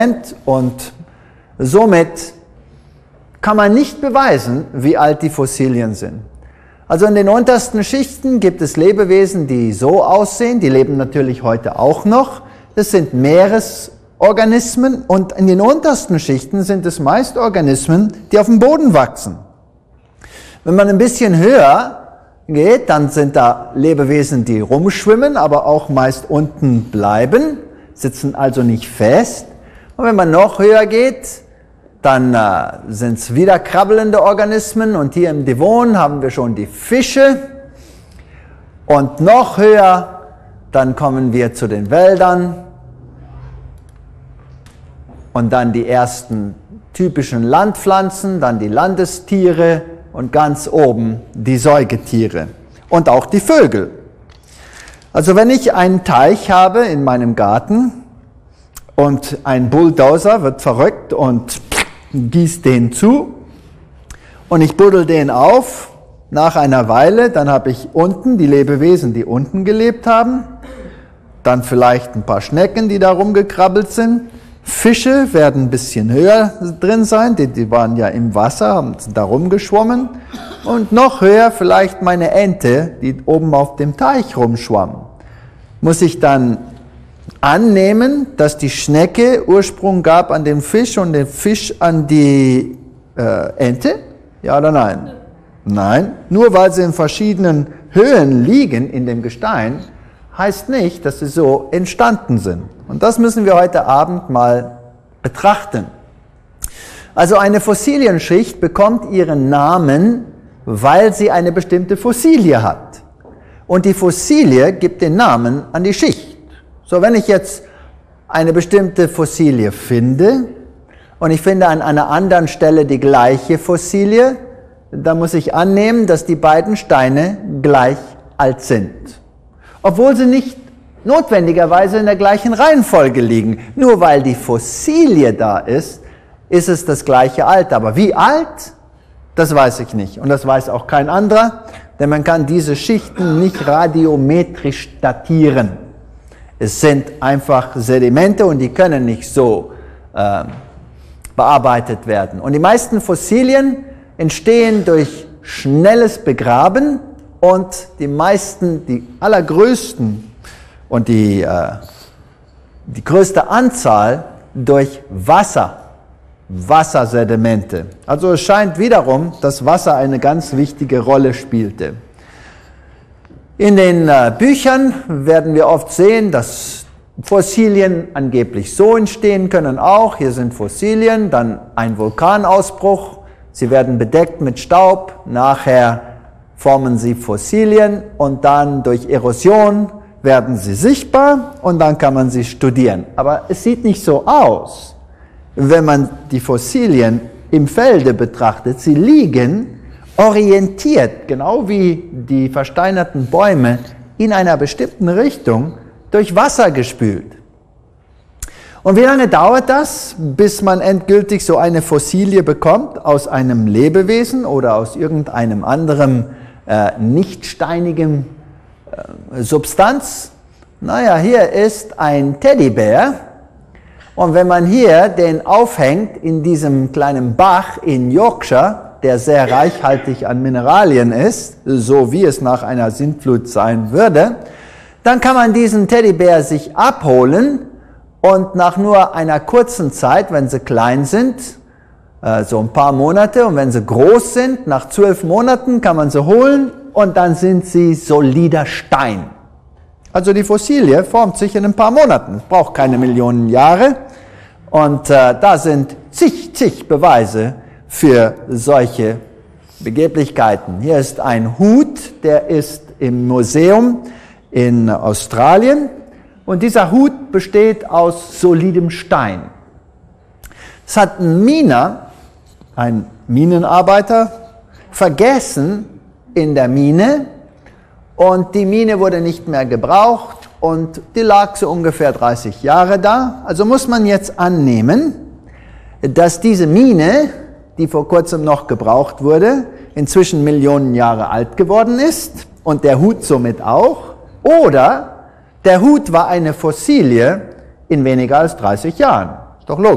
und somit kann man nicht beweisen, wie alt die Fossilien sind. Also in den untersten Schichten gibt es Lebewesen, die so aussehen, die leben natürlich heute auch noch. Das sind Meeresorganismen und in den untersten Schichten sind es meist Organismen, die auf dem Boden wachsen. Wenn man ein bisschen höher geht, dann sind da Lebewesen, die rumschwimmen, aber auch meist unten bleiben, sitzen also nicht fest. Und wenn man noch höher geht, dann sind es wieder krabbelnde Organismen und hier im Devon haben wir schon die Fische. Und noch höher, dann kommen wir zu den Wäldern und dann die ersten typischen Landpflanzen, dann die Landestiere und ganz oben die Säugetiere und auch die Vögel. Also wenn ich einen Teich habe in meinem Garten und ein Bulldozer wird verrückt und gießt den zu und ich buddel den auf, nach einer Weile, dann habe ich unten die Lebewesen, die unten gelebt haben, dann vielleicht ein paar Schnecken, die da rumgekrabbelt sind. Fische werden ein bisschen höher drin sein, die waren ja im Wasser, sind da rumgeschwommen. Und noch höher vielleicht meine Ente, die oben auf dem Teich rumschwamm. Muss ich dann annehmen, dass die Schnecke Ursprung gab an den Fisch und den Fisch an die Ente? Ja oder nein? Nein. Nur weil sie in verschiedenen Höhen liegen in dem Gestein, heißt nicht, dass sie so entstanden sind. Und das müssen wir heute Abend mal betrachten. Also eine Fossilienschicht bekommt ihren Namen, weil sie eine bestimmte Fossilie hat. Und die Fossilie gibt den Namen an die Schicht. So, wenn ich jetzt eine bestimmte Fossilie finde und ich finde an einer anderen Stelle die gleiche Fossilie, dann muss ich annehmen, dass die beiden Steine gleich alt sind. Obwohl sie nicht notwendigerweise in der gleichen Reihenfolge liegen. Nur weil die Fossilie da ist, ist es das gleiche Alter. Aber wie alt, das weiß ich nicht. Und das weiß auch kein anderer, denn man kann diese Schichten nicht radiometrisch datieren. Es sind einfach Sedimente und die können nicht so bearbeitet werden. Und die meisten Fossilien entstehen durch schnelles Begraben und die meisten, die allergrößten und die größte Anzahl durch Wassersedimente. Also es scheint wiederum, dass Wasser eine ganz wichtige Rolle spielte. In den Büchern werden wir oft sehen, dass Fossilien angeblich so entstehen können auch. Hier sind Fossilien, dann ein Vulkanausbruch. Sie werden bedeckt mit Staub, nachher formen sie Fossilien und dann durch Erosion werden sie sichtbar und dann kann man sie studieren. Aber es sieht nicht so aus, wenn man die Fossilien im Felde betrachtet. Sie liegen orientiert, genau wie die versteinerten Bäume, in einer bestimmten Richtung durch Wasser gespült. Und wie lange dauert das, bis man endgültig so eine Fossilie bekommt aus einem Lebewesen oder aus irgendeinem anderen nicht steinigen Substanz? Naja, hier ist ein Teddybär und wenn man hier den aufhängt in diesem kleinen Bach in Yorkshire, der sehr reichhaltig an Mineralien ist, so wie es nach einer Sintflut sein würde, dann kann man diesen Teddybär sich abholen und nach nur einer kurzen Zeit, wenn sie klein sind, so ein paar Monate, und wenn sie groß sind, nach 12 Monaten kann man sie holen und dann sind sie solider Stein. Also die Fossilie formt sich in ein paar Monaten, es braucht keine Millionen Jahre und da sind zig Beweise für solche Begeblichkeiten. Hier ist ein Hut, der ist im Museum in Australien und dieser Hut besteht aus solidem Stein. Es hat ein Miner, ein Minenarbeiter, vergessen in der Mine und die Mine wurde nicht mehr gebraucht und die lag so ungefähr 30 Jahre da. Also muss man jetzt annehmen, dass diese Mine, die vor kurzem noch gebraucht wurde, inzwischen Millionen Jahre alt geworden ist und der Hut somit auch, oder der Hut war eine Fossilie in weniger als 30 Jahren. Ist doch logisch.